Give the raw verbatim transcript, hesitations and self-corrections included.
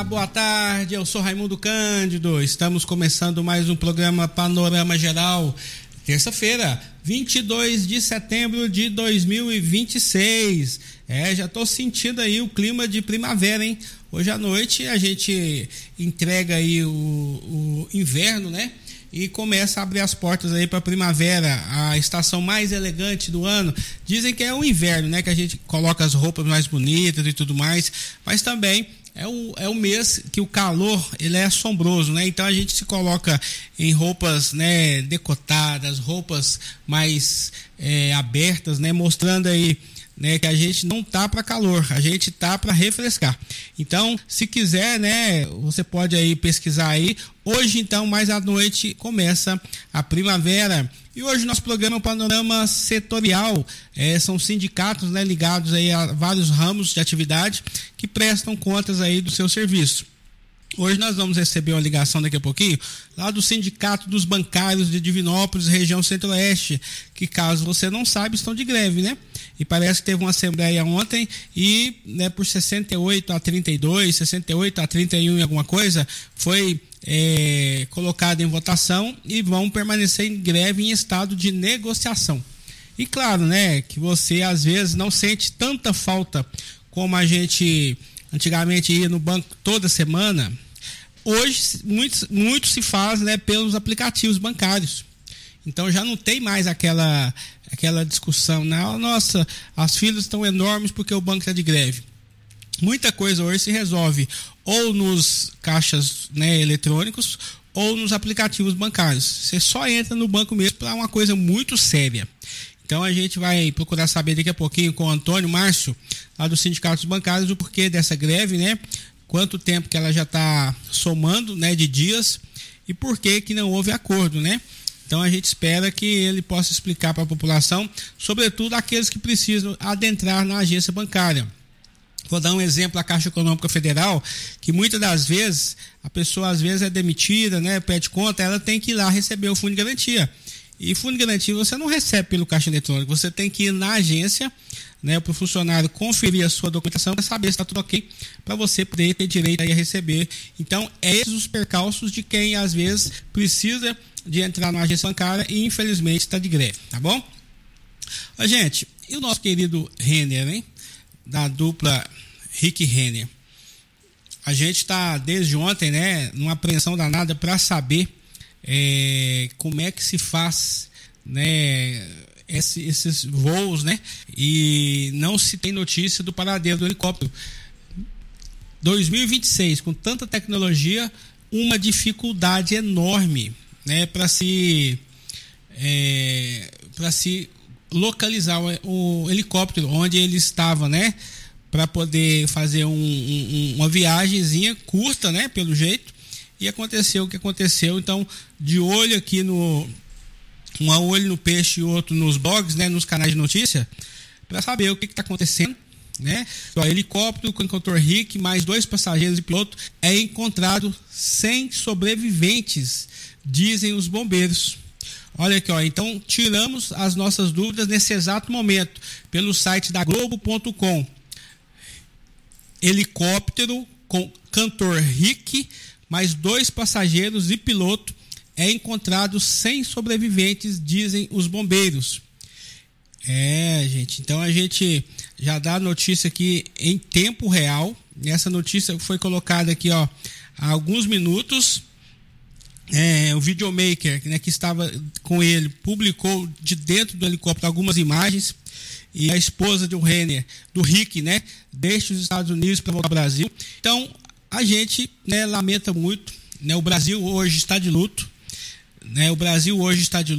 boa tarde, eu sou Raimundo Cândido, estamos começando mais um programa Panorama Geral, terça-feira, vinte e dois de setembro de dois mil e vinte e seis, é, já tô sentindo aí o clima de primavera, hein? Hoje à noite a gente entrega aí o, o inverno, né? E começa a abrir as portas aí para a primavera, a estação mais elegante do ano. Dizem que é o inverno, né? Que a gente coloca as roupas mais bonitas e tudo mais, mas também é o, é o mês que o calor ele é assombroso, né? Então a gente se coloca em roupas, né, decotadas, roupas mais é, abertas, né? Mostrando aí, né, que a gente não tá para calor, a gente tá para refrescar. Então, se quiser, né, você pode aí pesquisar aí. Hoje, então, mais à noite começa a primavera. E hoje nosso programa é um panorama setorial, é, são sindicatos, né, ligados aí a vários ramos de atividade que prestam contas aí do seu serviço. Hoje nós vamos receber uma ligação daqui a pouquinho lá do Sindicato dos Bancários de Divinópolis, região Centro-Oeste, que, caso você não saiba, estão de greve, né? E parece que teve uma assembleia ontem e, né, por sessenta e oito a trinta e dois, sessenta e oito a trinta e um e alguma coisa, foi é, colocado em votação e vão permanecer em greve em estado de negociação. E claro, né, que você às vezes não sente tanta falta como a gente antigamente ia no banco toda semana. Hoje muito, muito se faz, né, pelos aplicativos bancários. Então já não tem mais aquela, aquela discussão, né? Nossa, as filas estão enormes porque o banco está de greve. Muita coisa hoje se resolve ou nos caixas, né, eletrônicos ou nos aplicativos bancários. Você só entra no banco mesmo para uma coisa muito séria. Então a gente vai procurar saber daqui a pouquinho com o Antônio Márcio, lá do Sindicato dos Bancários, o porquê dessa greve, né? Quanto tempo que ela já está somando, né, de dias e por que que não houve acordo, né? Então a gente espera que ele possa explicar para a população, sobretudo aqueles que precisam adentrar na agência bancária. Vou dar um exemplo, a Caixa Econômica Federal, que muitas das vezes a pessoa às vezes é demitida, né, pede conta, ela tem que ir lá receber o fundo de garantia. E fundo de garantia você não recebe pelo caixa eletrônico, você tem que ir na agência, né, para o funcionário conferir a sua documentação para saber se está tudo ok, para você poder ter direito aí a receber. Então, é esses os percalços de quem às vezes precisa de entrar na agência bancária e infelizmente está de greve, tá bom? Ó, gente, e o nosso querido Renner, hein? Da dupla Rick Renner. A gente está desde ontem, né, numa apreensão danada para saber É, como é que se faz, né, esse, esses voos, né, e não se tem notícia do paradeiro do helicóptero. dois mil e vinte e seis, com tanta tecnologia, uma dificuldade enorme, né, para se é, para se localizar o, o helicóptero onde ele estava, né, para poder fazer um, um, uma viagemzinha curta, né, pelo jeito. E aconteceu o que aconteceu. Então, de olho aqui no... Um olho no peixe e outro nos blogs, né? Nos canais de notícia, para saber o que está acontecendo, né? O helicóptero com o cantor Rick, mais dois passageiros e piloto, é encontrado sem sobreviventes, dizem os bombeiros. Olha aqui, ó. Então, tiramos as nossas dúvidas nesse exato momento, pelo site da Globo ponto com. Helicóptero com cantor Rick, mais dois passageiros e piloto é encontrado sem sobreviventes, dizem os bombeiros. É, gente, então a gente já dá a notícia aqui em tempo real. Essa notícia foi colocada aqui, ó, há alguns minutos. É, o videomaker, né, que estava com ele publicou de dentro do helicóptero algumas imagens. E a esposa do Renner, do Rick, né, deixa os Estados Unidos para voltar ao Brasil. Então a gente, né, lamenta muito, né? O Brasil hoje está de luto, né? O Brasil hoje está de luto.